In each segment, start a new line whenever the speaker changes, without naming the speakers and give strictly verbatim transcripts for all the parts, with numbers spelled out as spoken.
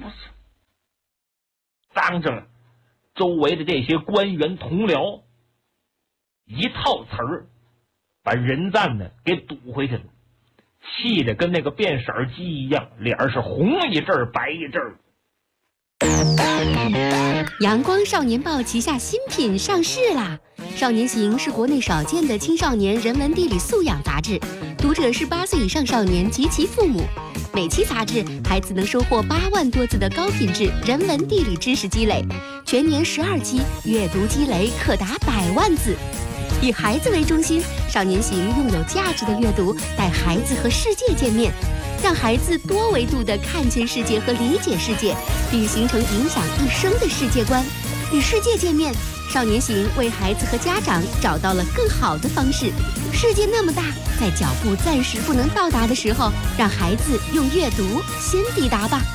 不是？当着周围的这些官员同僚，一套词儿把任赞呢给堵回去了，气得跟那个变色鸡一样，脸是红一阵儿白一阵儿。
阳光少年报旗下新品上市啦！少年行是国内少见的青少年人文地理素养杂志，读者是八岁以上少年及其父母。每期杂志，孩子能收获八万多字的高品质人文地理知识积累，全年十二期，阅读积累可达百万字。以孩子为中心，少年行用有价值的阅读带孩子和世界见面，让孩子多维度地看见世界和理解世界，并形成影响一生的世界观。与世界见面，少年行为孩子和家长找到了更好的方式。世界那么大，在脚步暂时不能到达的时候，让孩子用阅读先抵达吧。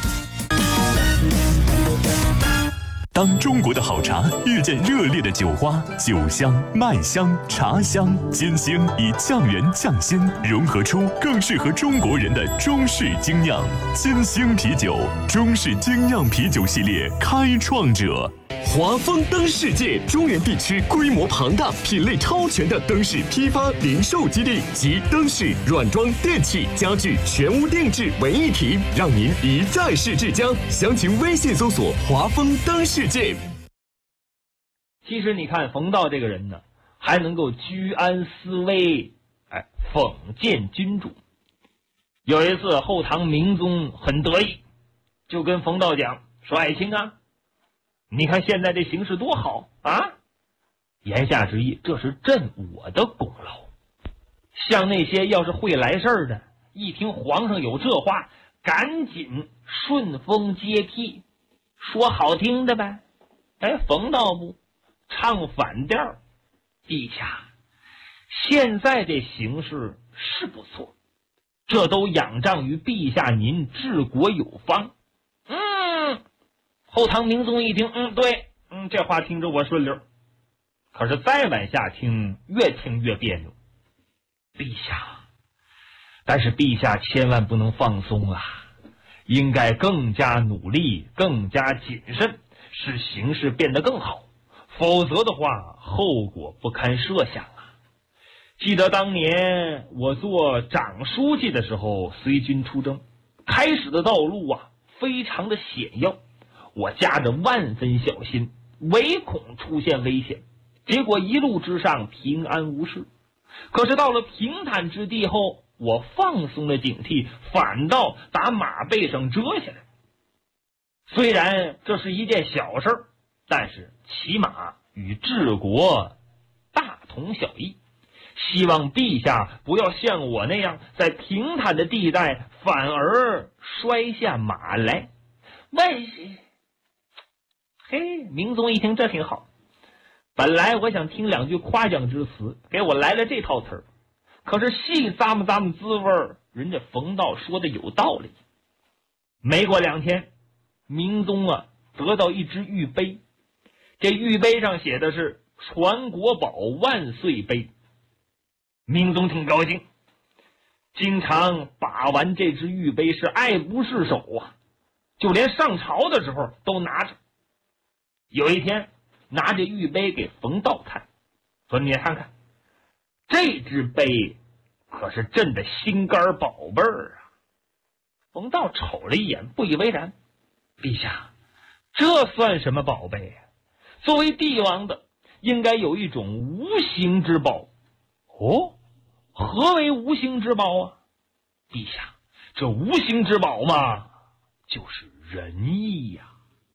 当中国的好茶遇见热烈的酒花，酒香、麦香、茶香、煎香以降原降鲜，融合出更适合中国人的中式精酿煎香啤酒。中式精酿啤酒系列开创者，华丰灯世界中原地区规模庞大、品类超全的灯饰批发零售基地及灯饰、软装、电器、家具全屋定制为一体，让您一站式至家。详情微信搜索华丰灯世界。
其实你看冯道这个人呢，还能够居安思危，哎，讽谏君主。有一次后唐明宗很得意，就跟冯道讲说：“爱卿啊，你看现在这形势多好啊！”言下之意，这是朕我的功劳。像那些要是会来事儿的，一听皇上有这话，赶紧顺风接替，说好听的呗。哎，冯道不唱反调，陛下，现在这形势是不错，这都仰仗于陛下您治国有方。嗯，后唐明宗一听，嗯，对，嗯，这话听着我顺溜。可是再往下听，越听越别扭。陛下，但是陛下千万不能放松啊，应该更加努力，更加谨慎，使形势变得更好，否则的话，后果不堪设想啊。记得当年我做长书记的时候，随军出征，开始的道路啊非常的险要，我夹着万分小心，唯恐出现危险，结果一路之上平安无事。可是到了平坦之地后，我放松了警惕，反倒打马背上折下来。虽然这是一件小事，但是起码与治国大同小异。希望陛下不要像我那样在平坦的地带反而摔下马来。万幸，嘿，明宗一听这挺好，本来我想听两句夸奖之词，给我来了这套词儿。可是细咂摸咂摸滋味儿，人家冯道说的有道理。没过两天，明宗啊得到一只玉杯，这玉杯上写的是传国宝万岁杯。明宗挺高兴，经常把玩这只玉杯是爱不释手啊，就连上朝的时候都拿着。有一天拿着玉杯给冯道看，说：“你看看，这只杯可是朕的心肝宝贝儿啊！”冯道瞅了一眼，不以为然：“陛下，这算什么宝贝啊？作为帝王的，应该有一种无形之宝。”哦，何为无形之宝啊？陛下，这无形之宝嘛，就是仁义呀。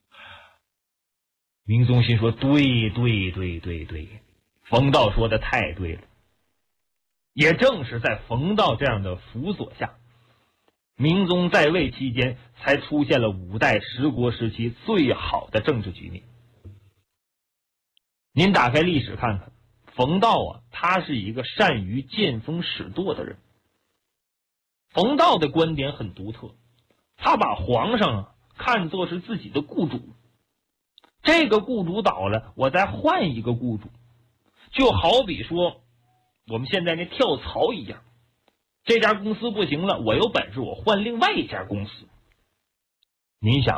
明宗心说：“对对对对对，冯道说的太对了。”也正是在冯道这样的辅佐下，明宗在位期间才出现了五代十国时期最好的政治局面。您打开历史看看，冯道啊，他是一个善于见风使舵的人。冯道的观点很独特，他把皇上啊看作是自己的雇主。这个雇主倒了，我再换一个雇主，就好比说我们现在那跳槽一样，这家公司不行了，我有本事我换另外一家公司。您想